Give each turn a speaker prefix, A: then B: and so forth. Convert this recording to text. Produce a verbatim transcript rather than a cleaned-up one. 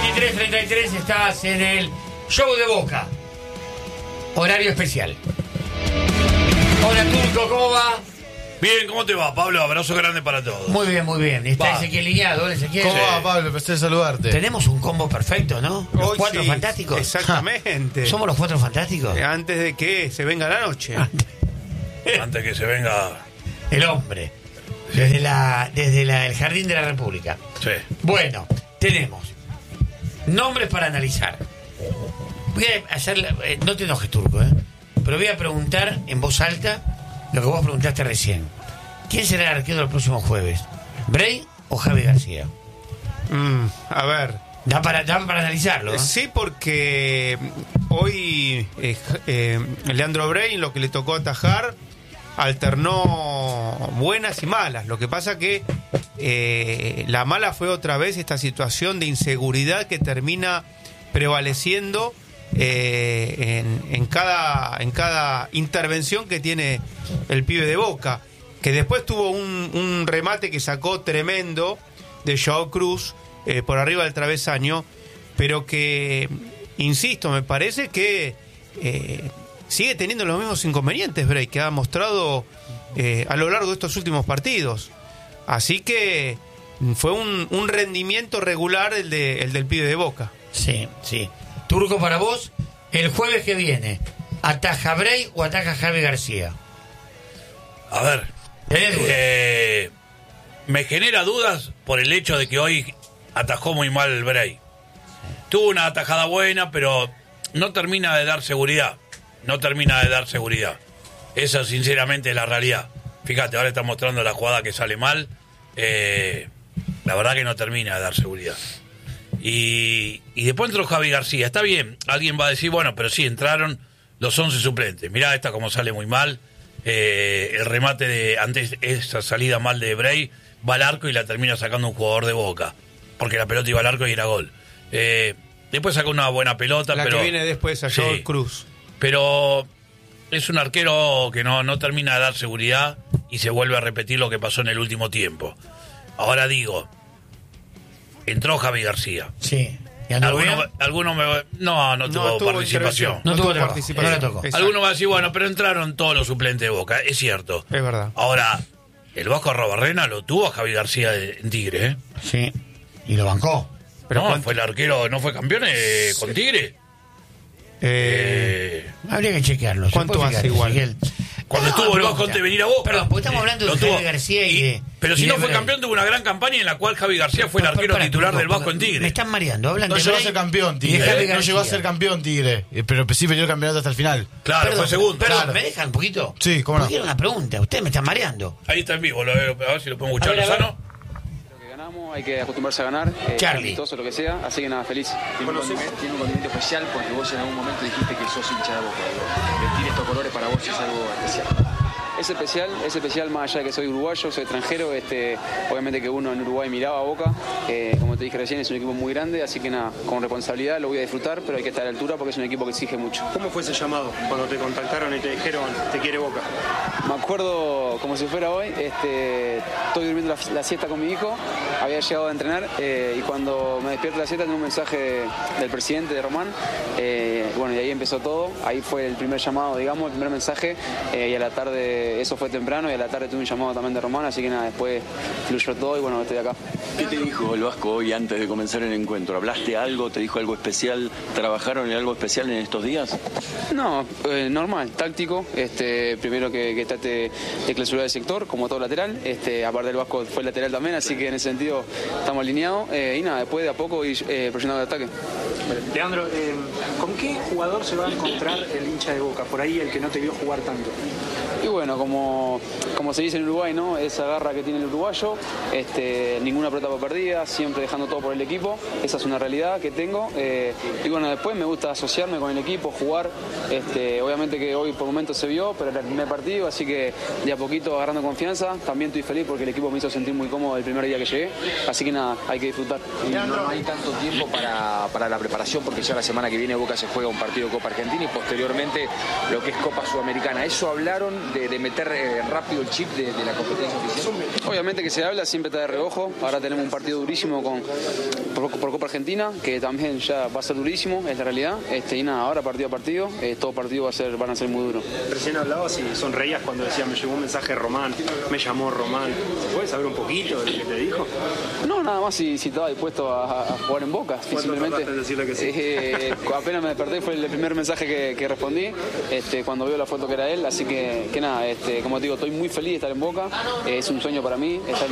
A: veintitrés treinta y tres estás en el show de Boca. Horario especial. Hola Turco, ¿cómo va?
B: Bien, ¿cómo te va, Pablo? Abrazo grande para todos.
A: Muy bien, muy bien. Está
B: Va.
A: Ezequiel Liñado, ¿hola, Ezequiel?
C: ¿Cómo va, Pablo? Empecé a saludarte.
A: Tenemos un combo perfecto, ¿no? Los
D: Hoy
A: cuatro
D: sí,
A: fantásticos.
D: Exactamente.
A: ¿Somos los cuatro fantásticos?
D: Eh, Antes de que se venga la noche.
B: Antes que se venga.
A: El hombre. Desde la, desde la, el Jardín de la República.
B: Sí.
A: Bueno, tenemos nombres para analizar. Voy a hacer, la- eh, no te enojes, Turco, ¿eh? Pero voy a preguntar en voz alta lo que vos preguntaste recién. ¿Quién será el arquero el próximo jueves? ¿Bray o Javi García?
D: Mm, a ver.
A: Da para, da para analizarlo, ¿no?
D: Sí, porque hoy eh, eh, Leandro Bray, lo que le tocó atajar, alternó buenas y malas. Lo que pasa que eh, la mala fue otra vez esta situación de inseguridad que termina prevaleciendo eh, en, en cada, en cada intervención que tiene el pibe de Boca, que después tuvo un, un remate que sacó tremendo de Joao Cruz eh, por arriba del travesaño, pero que, insisto, me parece que eh, sigue teniendo los mismos inconvenientes, Bray, que ha mostrado eh, a lo largo de estos últimos partidos. Así que fue un, un rendimiento regular el, de, el del pibe de Boca.
A: Sí, sí. Turco, para vos, el jueves que viene, ¿ataja Bray o ataja Javi García?
B: A ver.
A: ¿Tenés dudas?
B: eh, me genera dudas por el hecho de que hoy atajó muy mal el Bray. Tuvo una atajada buena, pero no termina de dar seguridad. No termina de dar seguridad. Esa, sinceramente, es la realidad. Fíjate, ahora está mostrando la jugada que sale mal. Eh, la verdad que no termina de dar seguridad. Y, y después entró Javi García. Está bien, alguien va a decir, bueno, pero sí, entraron los once suplentes. Mirá esta como sale muy mal. Eh, el remate de antes esa salida mal de Bray va al arco y la termina sacando un jugador de Boca. Porque la pelota iba al arco y era gol. Eh, después sacó una buena pelota.
D: La
B: pero
D: que viene después a Joao
B: sí.
D: Cruz.
B: Pero es un arquero que no, no termina de dar seguridad y se vuelve a repetir lo que pasó en el último tiempo. Ahora digo, entró Javi García.
A: Sí. ¿Y anduvo bien?
B: Alguno, alguno me va- no, no tuvo
D: tuvo
B: participación.
A: No,
D: No
A: tuvo
D: tuvo
A: trabajo,
D: participación.
A: no le tocó.
D: Exacto.
B: Alguno va a decir, bueno, pero entraron todos los suplentes de Boca. Es cierto.
D: Es verdad.
B: Ahora, el Vasco Arrobarrena lo tuvo a Javi García de- en Tigre, ¿eh?
A: Sí. Y lo bancó.
B: Pero no,
D: ¿cuánto?
B: fue el arquero, ¿no fue campeón eh, con Tigre?
D: Eh,
B: Eh,
A: Habría que chequearlo. ¿se
D: ¿Cuánto
A: puede
D: hace
A: fijar,
D: igual?
A: Ezequiel?
B: Cuando
A: Ah,
B: estuvo el
A: pregunta.
B: Vasco antes de venir a Boca.
A: Perdón, porque estamos
B: Eh,
A: hablando
B: lo
A: de
B: tuvo.
A: Javi García y, de...
B: Pero
A: y
B: si
A: de
B: no fue
A: Bray.
B: campeón, tuvo una gran campaña en la cual Javi García fue el
A: Pero,
B: arquero
A: para,
B: titular
A: Turco,
B: del Vasco
A: porque
B: en Tigre.
A: Me están mareando. Hablan
C: No
A: de
C: llegó a
A: Bray
C: ser campeón,
A: y de
C: Tigre.
A: Javi
C: No llegó a
A: García.
C: ser campeón, Tigre. Eh, Pero sí peleó el campeonato hasta el final.
B: Claro,
A: Perdón,
B: fue segundo.
A: Perdón,
C: Claro.
A: ¿me dejan un poquito?
C: Sí, cómo no.
A: Porque era una pregunta. Ustedes me están mareando.
B: Ahí está en vivo, lo, a ver si lo podemos escuchar,
A: A ver, a ver.
B: Lozano.
E: Que ganamos, hay que acostumbrarse a ganar, eh,
A: Charlie.
E: amistoso, lo que sea, así que nada, feliz.
F: Tiene un, condimento, tiene un condimento especial porque vos en algún momento dijiste que sos hincha de Boca. Digo, vestir estos colores para vos es algo especial.
E: Es especial, es especial más allá de que soy uruguayo, soy extranjero, este, obviamente que uno en Uruguay miraba a Boca, eh, como te dije recién es un equipo muy grande, así que nada, con responsabilidad lo voy a disfrutar, pero hay que estar a la altura porque es un equipo que exige mucho.
F: ¿Cómo fue ese llamado cuando te contactaron y te dijeron te quiere Boca?
E: Me acuerdo como si fuera hoy, este, estoy durmiendo la, la siesta con mi hijo, había llegado a entrenar eh, y cuando me despierto de la siesta tengo un mensaje de- del presidente de Román, eh, bueno y ahí empezó todo, ahí fue el primer llamado, digamos, el primer mensaje eh, y a la tarde, eso fue temprano y a la tarde tuve un llamado también de Román, así que nada, después fluyó todo y bueno, estoy acá.
G: ¿Qué te dijo el Vasco hoy antes de comenzar el encuentro? ¿Hablaste algo? ¿Te dijo algo especial? ¿Trabajaron en algo especial en estos días?
E: No, eh, normal, táctico. Este, primero que, que trate de clausurar el sector, como todo lateral. Este, aparte del Vasco fue lateral también, así que en ese sentido estamos alineados. Eh, y nada, después de a poco ir eh, presionando el ataque.
H: Leandro, eh, ¿con qué jugador se va a encontrar el hincha de Boca? Por ahí el que no te vio jugar tanto.
E: Y bueno, como, como se dice en Uruguay, ¿no? Esa garra que tiene el uruguayo, este, ninguna pelota por perdida, siempre dejando todo por el equipo. Esa es una realidad que tengo. Eh, y bueno, después me gusta asociarme con el equipo, jugar. Este, obviamente que hoy por momentos se vio, pero era el primer partido, así que de a poquito agarrando confianza. También estoy feliz porque el equipo me hizo sentir muy cómodo el primer día que llegué. Así que nada, hay que disfrutar.
I: Y no, no hay tanto tiempo para, para la preparación porque ya la semana que viene Boca se juega un partido de Copa Argentina y posteriormente lo que es Copa Sudamericana. ¿Eso hablaron de, de meter eh, rápido el chip de, de la competencia oficial?
E: Obviamente que se habla, siempre está de reojo. Ahora tenemos un partido durísimo con por, por Copa Argentina, que también ya va a ser durísimo, es la realidad. Este, y nada, ahora partido a partido, eh, todo partido va a ser, van a ser muy duros.
H: Recién hablabas y sonreías cuando decía, me llegó un mensaje de Román, me llamó Román. ¿Se puede saber un poquito de lo que te dijo?
E: No, nada más si, si estaba dispuesto a, a jugar en Boca. Simplemente,
H: decirle que sí?
E: eh, apenas me desperté fue el primer mensaje que, que respondí, este, cuando veo la foto que era él. Así que, que nada, este, como te digo, estoy muy feliz de estar en Boca. Eh, es un sueño para mí estar